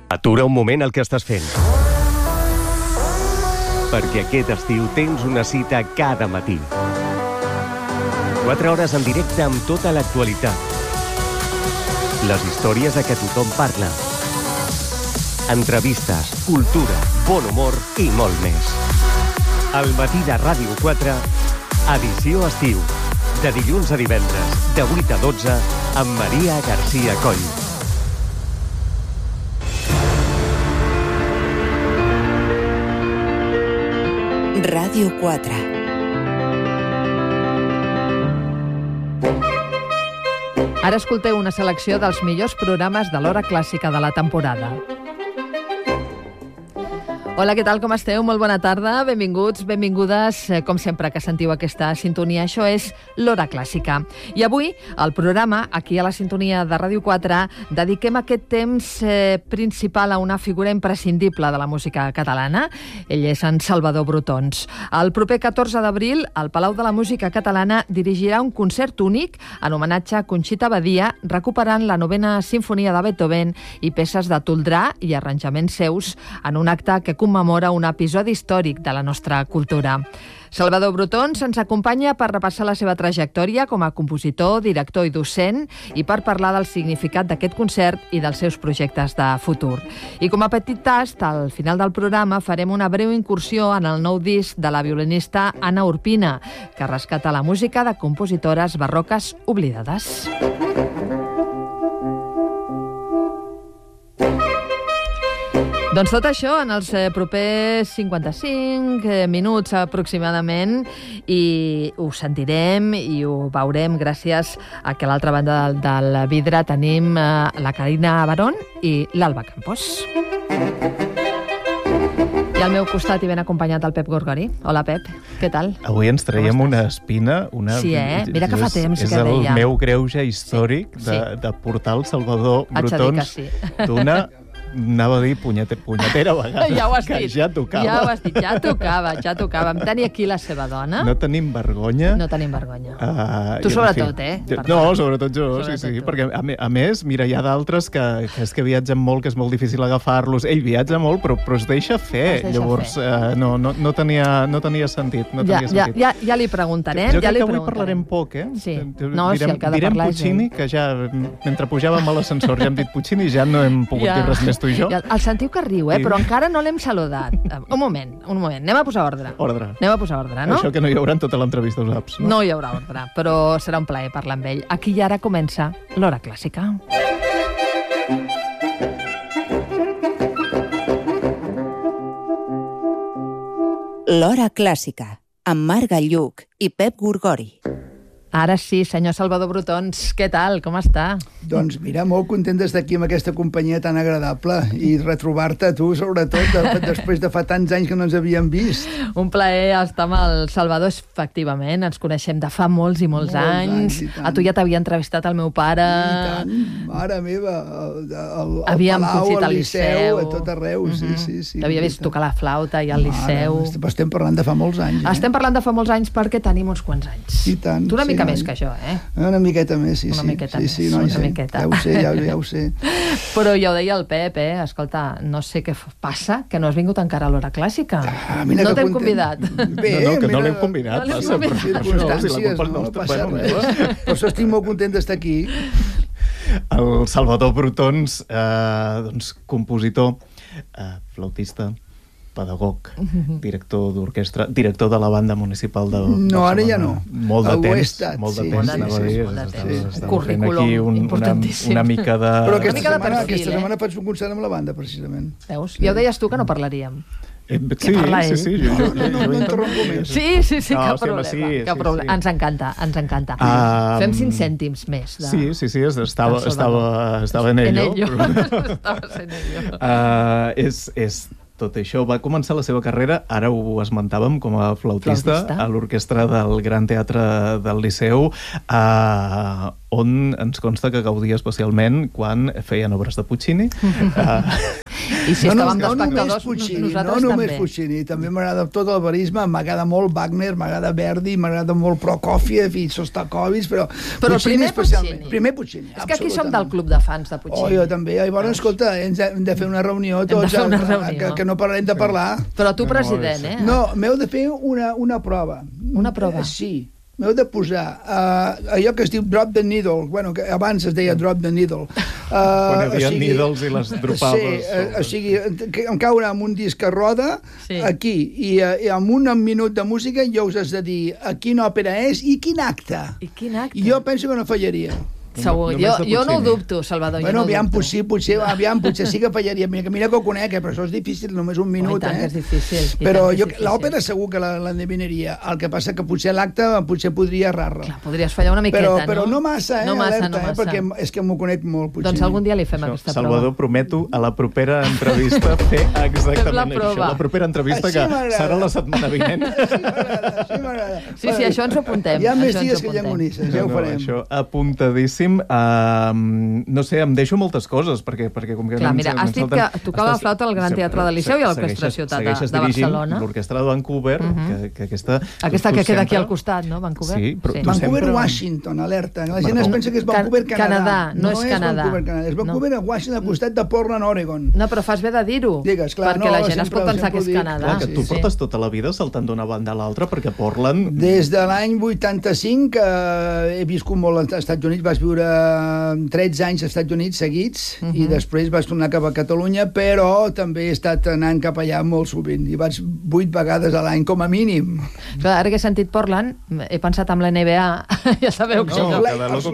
Atura un moment el que estàs fent. Perquè aquest estiu tens una cita cada matí. 4 hores en directe amb tota l'actualitat. Les històries de què tothom parla. Entrevistes, cultura, bon humor i molt més. Al matí de Ràdio 4, edició estiu. De dilluns a divendres, de 8 a 12, amb Maria García Coll. Ràdio 4. Ara escolteu una selecció dels millors programes de l'hora clàssica de la temporada. Hola, què tal, com esteu? Molt bona tarda, benvinguts, benvingudes, com sempre que sentiu aquesta sintonia. Això és l'Hora Clàssica. I avui, al programa, aquí a la sintonia de Ràdio 4, dediquem aquest temps principal a una figura imprescindible de la música catalana. Ell és en Salvador Brotons. El proper 14 d'abril, el Palau de la Música Catalana dirigirà un concert únic en homenatge a Conxita Badia, recuperant la 9ª Simfonia de Beethoven i peces de Toldrà i arranjaments seus en un acte que commemora un episodi històric de la nostra cultura. Salvador Brotons ens acompanya per repassar la seva trajectòria com a compositor, director i docent i per parlar del significat d'aquest concert i dels seus projectes de futur. I com a petit tast, al final del programa farem una breu incursió en el nou disc de la violinista Anna Urpina, que rescata la música de compositores barroques oblidades. Doncs tot això en els propers 55 minuts aproximadament, i ho sentirem i ho veurem gràcies a que a l'altra banda del vidre tenim la Carina Barón i l'Alba Campos. I al meu costat i ben acompanyat el Pep Gorgori. Hola, Pep, què tal? Avui ens traiem una espina. Sí, mira que fa temps que deia. És el meu greuge històric de portar el Salvador Brotons d'una... Anava a dir punyetera vegada. Ja ho has dit. Que ja tocava. Ja ho has dit, ja tocava. Em tenia aquí la seva dona. No tenim vergonya. No tenim vergonya. Tu sobretot, No, sobretot jo, sí. Perquè a més, mira, hi ha d'altres que és que viatgen molt, que és molt difícil agafar-los. Ell viatja molt, però es deixa fer. Llavors, no tenia sentit. Ja li preguntarem. Jo crec que avui parlarem poc, Sí. No, si el que ha de parlar és ell. Direm Puccini, que ja, mentre pujàvem a l'ascensor ja hem dit Puccini, ja no hem pogut dir res més tu i jo. El sentiu que riu, però encara no l'hem saludat. Un moment. Anem a posar ordre. Anem a posar ordre, no? Això que no hi haurà en tota l'entrevista, ho saps, no? No hi haurà ordre, però serà un plaer parlar amb ell. Aquí i ara comença l'Hora Clàssica. L'Hora Clàssica, amb Marc Gallluc i Pep Gorgori. Ara sí, senyor Salvador Brotons, què tal? Com està? Doncs mira, molt content d'estar aquí amb aquesta companyia tan agradable i retrobar-te a tu, sobretot, després de fa tants anys que no ens havíem vist. Un plaer estar amb el Salvador, efectivament. Ens coneixem de fa molts i molts anys. A tu ja t'havia entrevistat el meu pare. I tant, mare meva, al Palau, al Liceu, a tot arreu, sí. T'havia vist tocar la flauta i al Liceu. Estem parlant de fa molts anys. Estem parlant de fa molts anys perquè tenim uns quants anys. I tant. Tu una mica més que això, Una miqueta més, sí. Una miqueta més. Ja ho sé. Però ja ho deia el Pep, escolta, no sé què passa, que no has vingut encara a l'Hora Clàssica. No t'hem convidat. Que no l'hem convidat. Circumstàncies, no passa res. Per això estic molt content d'estar aquí. El Salvador Brotons, compositor, flautista, pedagog, director d'orquestra, director de la banda municipal de Barcelona. No, ara ja no. Molt de temps. Currículum importantíssim. Una mica de... Però aquesta setmana faig un concert amb la banda, precisament. Veus? Ja ho deies tu que no parlaríem. Sí. No interrompo més. Sí, cap problema. Ens encanta. Fem 5 cèntims més. Sí, estava en ello. Estaves en ello. És tot això. Va començar la seva carrera, ara ho esmentàvem, com a flautista a l'orquestra del Gran Teatre del Liceu, on ens consta que gaudia especialment quan feien obres de Puccini. I si estàvem d'espectadors, no només Puccini, també m'agrada tot el barisme, m'agrada molt Wagner, m'agrada Verdi, m'agrada molt Prokofiev i Sostakovich, però Puccini especialment. Primer Puccini, és que aquí som del club de fans de Puccini. Jo també. Llavors, escolta, hem de fer una reunió tots, que no pararem de parlar. Però tu president, eh? No, m'heu de fer una prova. Una prova? Sí. M'heu de posar allò que es diu drop the needle, bueno, que abans es deia drop the needle. Quan hi havia needles i les dropaves. Sí, o sigui, em caure amb un disc que roda, aquí, i amb un minut de música jo us has de dir a quina òpera és i quin acte. I quin acte? Jo penso que no fallaria. Segur. Jo no ho dubto, Salvador. Bueno, aviam, potser sí que fallaria. Mira que ho conec, però això és difícil, només un minut. Que és difícil. Però l'òpera segur que l'endevinaria. El que passa que potser l'acte podria errar-la. Clar, podries fallar una miqueta, no? Però no massa, alerta, perquè és que m'ho conec molt, potser. Doncs algun dia li fem aquesta prova. Salvador, prometo a la propera entrevista fer exactament això. La propera entrevista, que serà la setmana vinent. Així m'agrada. Sí, això ens ho apuntem. Hi ha més dies que llangonisses, ja ho farem. Això, apuntadíssim. No sé, em deixo moltes coses, perquè com que... Clar, mira, has dit que tocava la flauta al Gran Teatre del Liceu i a l'Orquestra Ciutat de Barcelona. Segueixes dirigint l'Orquestra de Vancouver, que aquesta... Aquesta que queda aquí al costat, no, Vancouver? Sí, però Vancouver, Washington, alerta. La gent es pensa que és Vancouver, Canadà. No és Canadà. És Vancouver, Washington, al costat de Portland, Oregon. No, però fas bé de dir-ho. Digues, clar. Perquè la gent es pot pensar que és Canadà. Que tu portes tota la vida saltant d'una banda a l'altra, perquè Portland... Des de l'any 85 he viscut molt als Estats Units, vaig viure 13 anys als Estats Units seguits i després vaig tornar cap a Catalunya, però també he estat anant cap allà molt sovint i vaig 8 vegades a l'any com a mínim. Clar, ara que he sentit Portland, he pensat amb la NBA, ja sabeu que els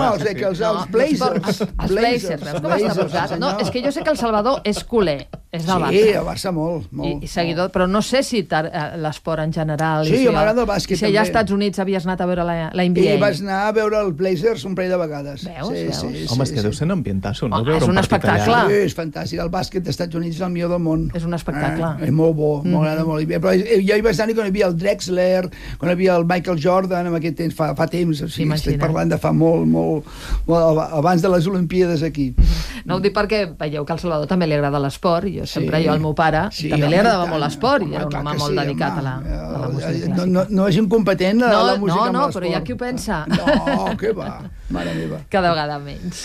Blazers. Els Blazers, veus com està posat? No, és que jo sé que el Salvador és culer, és del Barça. Sí, el Barça molt. I seguidor, però no sé si l'esport en general... Sí, m'agrada el bàsquet també. Si allà als Estats Units havies anat a veure la NBA. I vaig anar a veure els Blazers un parell de vegades. Veus? Home, és que deu ser un ambientasso, no? És un espectacle. Sí, és fantàstic. El bàsquet dels Estats Units és el millor del món. És un espectacle. És molt bo, m'agrada molt. Però jo hi vaig anar quan hi havia el Drexler, quan hi havia el Michael Jordan, en aquest temps, fa temps, estic parlant de fa molt, abans de les Olimpíades aquí. No ho dic perquè veieu que al Salvador també li agrada l'esport, i jo al meu pare també li agradava molt l'esport, i era un home molt dedicat a la música clàssica. No és incompetent a la música amb l'esport. No, però hi ha qui ho pensa. No, què va, mare meva. Cada vegada menys.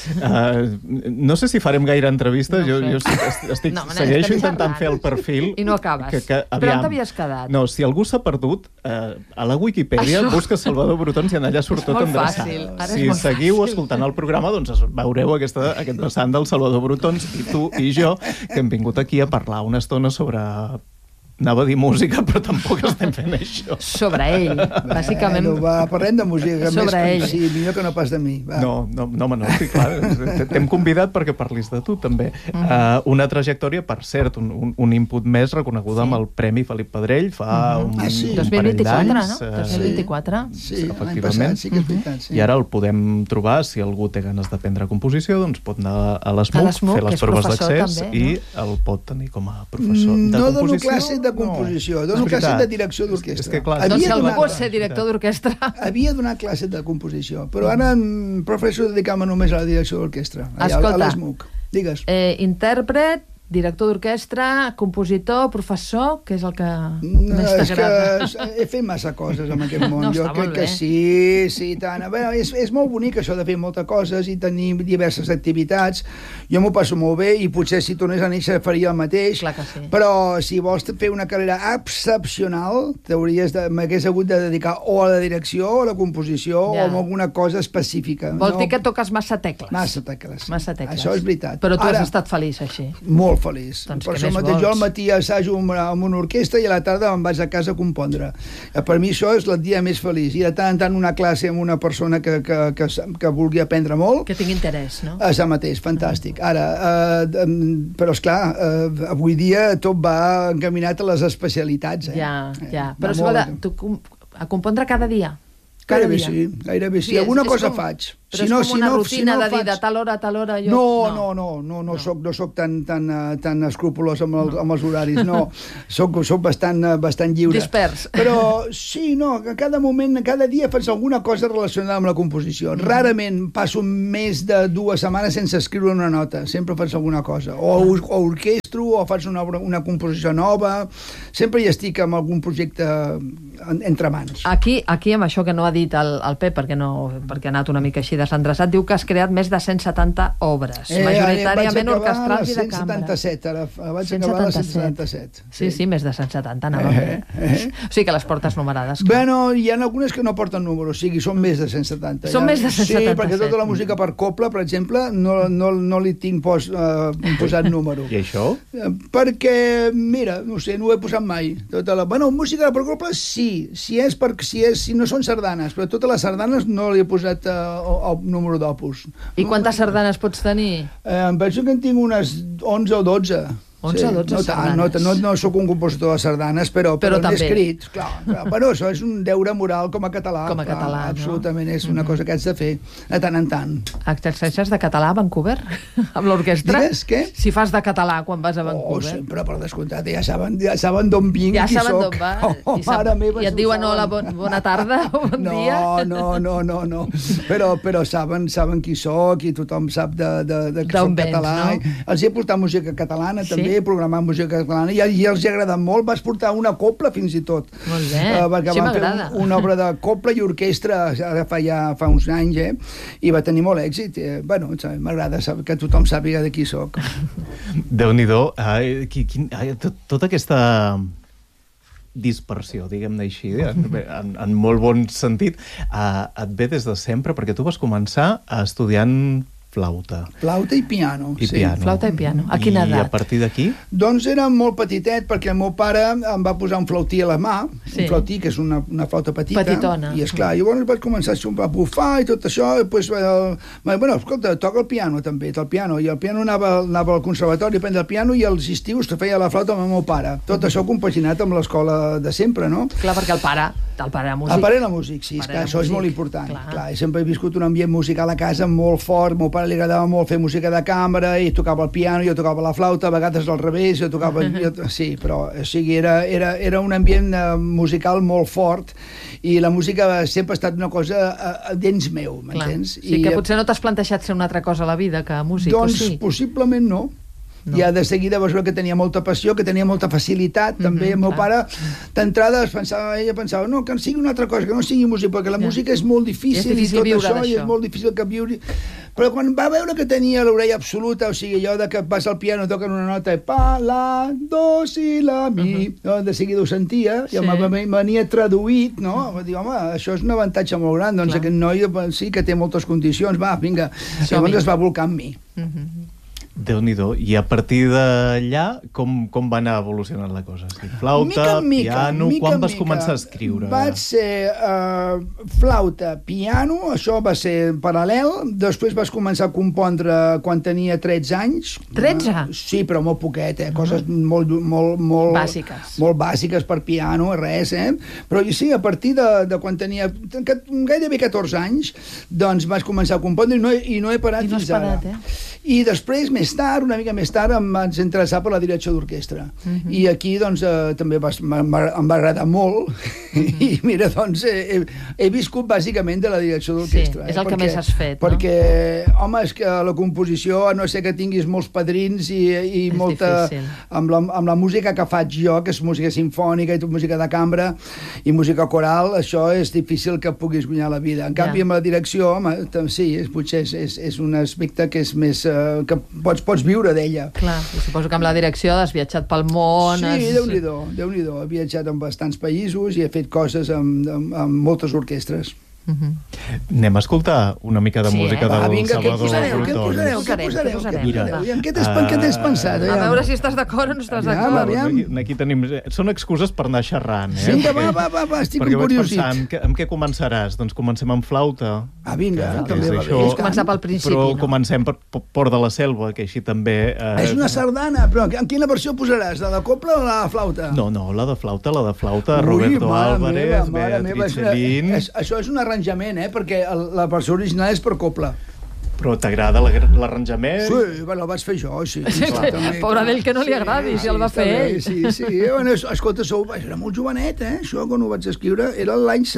No sé si farem gaire entrevistes, jo segueixo intentant fer el perfil. I no acabes. Però on t'havies quedat? No, si algú s'ha perdut, a la Wikipedia busca Salvador Brutons i en allà surt tot endreçat. Si seguiu escoltant el programa, doncs veureu aquest vessant del Salvador Brutons, i tu i jo, que hem vingut aquí a parlar una estona sobre... Anava a dir música, però tampoc estem fent això. Sobre ell, bàsicament. Parlem de música. Sobre ell. Sí, millor que no pas de mi. No, sí, clar. T'hem convidat perquè parlis de tu, també. Una trajectòria, per cert, un input més reconeguda amb el Premi Felip Pedrell fa un parell d'anys. 2024. Sí, l'any passat, sí que és veritat. I ara el podem trobar, si algú té ganes d'aprendre composició, doncs pot anar a l'ESMUC, fer les proves d'accés i el pot tenir com a professor de composició. No dono classes de composició, dono classes de direcció d'orquestra. Doncs si algú vol ser director d'orquestra... Havia donat classes de composició, però ara prefereixo dedicar-me només a la direcció d'orquestra, a l'ESMUC. Digues. Intèrpret, director d'orquestra, compositor, professor, què és el que més t'agrada? És que he fet massa coses en aquest món. Jo crec que sí, tant. A veure, és molt bonic això de fer moltes coses i tenir diverses activitats. Jo m'ho passo molt bé i potser si tornés a néixer faria el mateix. Clar que sí. Però si vols fer una carrera excepcional, m'hagués hagut de dedicar o a la direcció o a la composició o a alguna cosa específica. Vols dir que toques massa tecles? Massa tecles. Això és veritat. Però tu has estat feliç així? Molt feliç. Doncs per això mateix jo al matí assajo amb una orquestra i a la tarda me'n vaig a casa a compondre. Per mi això és el dia més feliç. I de tant en tant una classe amb una persona que vulgui aprendre molt. Que tingui interès, no? Això mateix, fantàstic. Ara, però esclar, avui dia tot va encaminat a les especialitats. Ja. Però escolta, tu a compondre cada dia? Gairebé sí. Alguna cosa faig. Però és com una rutina de dir de tal hora a tal hora jo... No soc tan escrupolós amb els horaris, no. Soc bastant lliure. Dispers. Però sí, no, cada moment, cada dia faig alguna cosa relacionada amb la composició. Rarament passo més de 2 setmanes sense escriure una nota. Sempre faig alguna cosa. O orquestro, o faig una composició nova. Sempre hi estic amb algun projecte entre mans. Aquí amb això que no ha dit el Pep, perquè ha anat una mica així desendreçat, diu que has creat més de 177 obres, majoritàriament orquestrals i de cambra. 177, ara vaig acabar la 177. Sí, més de 170, anava bé. O sigui que les portes numerades. Bueno, hi ha algunes que no porten número, o sigui, són més de 170. Són més de 177. Sí, perquè tota la música per cobla, per exemple, no li tinc posat número. I això? Perquè, mira, no sé, no ho he posat mai. Bueno, música per cobla sí, si no són sardanes, però totes les sardanes no li he posat el número d'opus. I quantes sardanes pots tenir? Em penso que en tinc unes 11 o 12. 11 o 12 sardanes. No soc un compositor de sardanes, però també. L'he escrit. Clar. Però això és un deure moral com a català. Com a català, no? Absolutament, és una cosa que haig de fer de tant en tant. Exerceixes de català a Vancouver? Amb l'orquestra? Digues, què? Si fas de català quan vas a Vancouver. Sempre, per descomptat, ja saben d'on vinc i qui soc. D'on vas. I et diuen hola, bona tarda o bon dia? No. Però saben qui soc i tothom sap que soc català. Els he portat música catalana, també, programar música catalana, i els ha agradat molt. Vas portar una copla, fins i tot. Molt bé, perquè sí, van fer una obra de copla i orquestra ara fa uns anys, i va tenir molt èxit. Bueno, m'agrada que tothom sàpiga de qui soc. Déu-n'hi-do. Tota aquesta dispersió, diguem-ne així, en molt bon sentit, et ve des de sempre, perquè tu vas començar estudiant flauta i piano. Flauta i piano. A quina edat? I a partir d'aquí? Doncs era molt petitet, perquè el meu pare em va posar un flautí a la mà, un flautí que és una flauta petita. Petitona. I esclar, llavors vaig començar a bufar i tot això, i doncs, bueno, escolta, toca el piano també, i el piano anava al conservatori a aprendre el piano, i als estius feia la flauta amb el meu pare. Tot això compaginat amb l'escola de sempre, no? Clar, perquè el pare era músic. El pare era músic, sí, això és molt important. Clar, i sempre he viscut un ambient musical a casa molt fort. Meu pare li agradava molt fer música de cambra, i tocava el piano, jo tocava la flauta, a vegades al revés, jo tocava... Sí, però o sigui, era un ambient musical molt fort, i la música sempre ha estat una cosa dins meu, m'entens? Sí, que potser no t'has plantejat ser una altra cosa a la vida que músic, doncs, o sí? Possiblement no. Ja de seguida vas veure que tenia molta passió, que tenia molta facilitat, també. El meu pare, d'entrada, ella pensava, no, que sigui una altra cosa, que no sigui música, perquè la música és molt difícil, i tot això, i és molt difícil que viure... Però quan va veure que tenia l'orella absoluta, o sigui, allò de que vas al piano, toquen una nota, pa, la, do, si, la, mi, de seguida ho sentia, i m'havia traduït, no? Va dir, home, això és un avantatge molt gran, doncs aquest noi sí que té moltes condicions, va, vinga, llavors es va volcar amb mi. Déu-n'hi-do. I a partir d'allà, com va anar evolucionant la cosa? Flauta, piano... Quan vas començar a escriure? Vaig ser flauta, piano, això va ser paral·lel. Després vas començar a compondre quan tenia 13 anys. 13? Sí, però molt poquet, coses molt bàsiques. Molt bàsiques per piano, res, Però sí, a partir de quan tenia gairebé 14 anys, doncs vas començar a compondre i no he parat fins ara. I després, una mica més tard, em vaig interessar per la direcció d'orquestra. I aquí, doncs, també em va agradar molt. I mira, doncs, he viscut bàsicament de la direcció d'orquestra. Sí, és el que més has fet, no? Perquè, home, és que la composició, a no ser que tinguis molts padrins i molta... Amb la música que faig jo, que és música sinfònica i música de cambra i música coral, això és difícil que puguis guanyar la vida. En canvi, amb la direcció, home, sí, potser és un aspecte que és més... que pots viure d'ella. Clar, i suposo que amb la direcció has viatjat pel món... Sí, Déu-n'hi-do. He viatjat en bastants països i he fet coses amb moltes orquestres. Anem a escoltar una mica de música del Salvador Fruitós. Què t'has pensat? A veure si estàs d'acord o no estàs d'acord. Aquí tenim... Són excuses per anar xerrant, Vinga, va, estic curiosít. Perquè vaig pensar, amb què començaràs? Doncs comencem amb flauta. Vinga, també va bé. És començar pel principi, no? Però comencem per Port de la Selva, que així també... És una sardana, però en quina versió posaràs? La de copla o la de flauta? No, la de flauta, Roberto Álvarez, Beatriz Celín... Això és un arranjament l'arranjament, perquè la versió original és per cobla. Però t'agrada l'arranjament? Sí, bueno, el vaig fer jo, sí. Pobre d'ell que no li agradi, si el va fer ell. Sí. Bueno, escolta, era molt jovenet, això, quan ho vaig escriure. Era l'any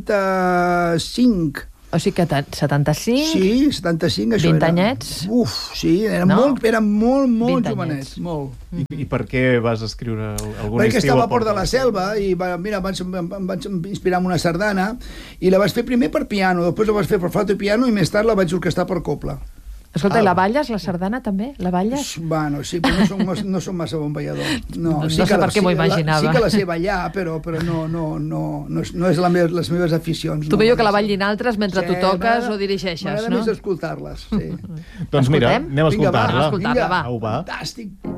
75. O sigui que 75? Sí, 75, això 20 anyets? Uf, sí, era molt jovenet, molt. I per què vas escriure algun estiu? Perquè estava a Port de la Selva i em vaig inspirar en una sardana i la vaig fer primer per piano, després la vaig fer per flauta i piano i més tard la vaig orquestar per cobla. Escolta, i la balles, la sardana, també? La balles? Bueno, sí, però no som massa bon ballador. No sé per què m'ho imaginava. Sí que la sé ballar, però no és les meves aficions. Tu veieu que la ballin altres mentre tu toques o dirigeixes, no? M'agrada més escoltar-les, sí. Doncs mira, anem a escoltar-la. Vinga, va. Au, va. Fantàstic.